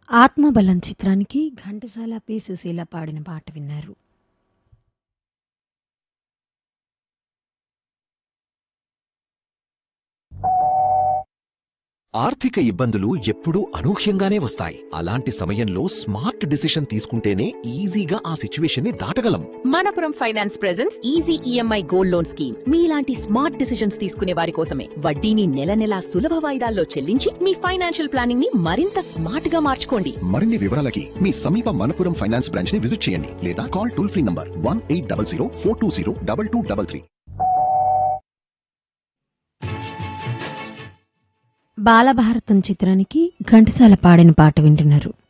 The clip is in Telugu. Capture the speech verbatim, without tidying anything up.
ఆత్మబలం చిత్రానికి ఘంటసాల పి సుశీల పాడిన పాట విన్నారు. ఆర్థిక ఇబ్బందులు ఎప్పుడూ అనూహ్యంగానే వస్తాయి. అలాంటి సమయంలో స్మార్ట్ డిసిషన్ తీసుకుంటేనే ఈజీగా ఆ సిచ్యువేషన్ని దాటగలం. Manappuram finance presence easy EMI gold loan scheme మీలాంటి స్మార్ట్ డిసిషన్స్ తీసుకునే వారి కోసమే. వడ్డీని నెల నెలా సులభ వాయిదాల్లో చెల్లించి మీ ఫైనాన్షియల్ ప్లానింగ్ ని మరింత స్మార్ట్ గా మార్చుకోండి. మరిన్ని వివరాలకి మీ సమీప మనపురం ఫైనాన్స్ బ్రాంచ్ ని విజిట్ చేయండి లేదా call toll free number one eight double zero four two zero double two double three. Balabharatam చిత్రానికి ఘంటసాల పాడిన పాట వింటున్నారు.